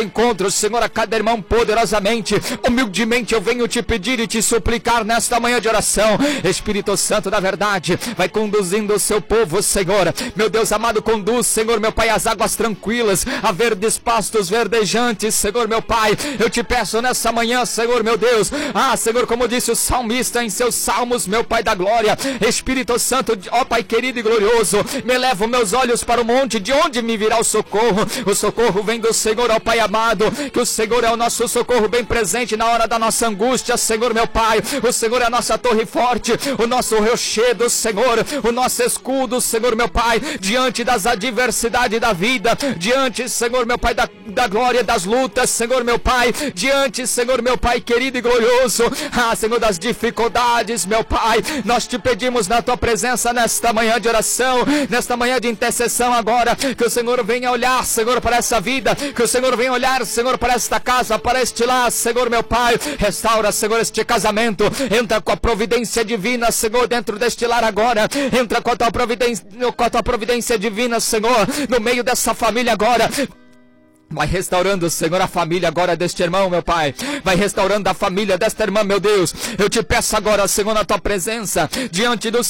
encontro, Senhor, a cada irmão poderosamente. Humildemente eu venho te pedir e te suplicar nesta manhã de oração. Espírito Santo da verdade, vai conduzindo o seu povo, Senhor. Meu Deus amado, conduz, Senhor, meu Pai, as águas tranquilas, a verdes pastos verdejantes, Senhor, meu Pai. Eu te peço nessa manhã, Senhor, meu Deus. Senhor, como disse o salmista em seus salmos, meu Pai da glória. Espírito Santo, ó Pai querido e glorioso, me levo meus olhos para o monte, de onde me virá o socorro? O socorro vem do Senhor, ó Pai amado, que o Senhor é o nosso socorro bem presente na hora da nossa angústia, Senhor, meu Pai. O Senhor é a nossa torre forte, o nosso rochedo, Senhor, o nosso escudo, Senhor, meu Pai, diante das adversidades da vida, diante, Senhor, meu Pai, da glória das lutas, Senhor, meu Pai, diante, Senhor, meu Pai querido e glorioso, Senhor, das dificuldades, meu Pai, nós te pedimos na tua presença nesta manhã de oração, nesta manhã de intercessão agora, que o Senhor venha olhar, Senhor, para essa vida, que o Senhor venha olhar, Senhor, para esta casa, para este lar, Senhor, meu Pai. Restaura, Senhor, este casamento. Entra com a providência divina, Senhor, dentro deste lar agora. Entra com a tua providência divina, Senhor, no meio dessa família agora. Vai restaurando, Senhor, a família agora deste irmão, meu Pai. Vai restaurando a família desta irmã, meu Deus. Eu te peço agora, Senhor, na tua presença, diante do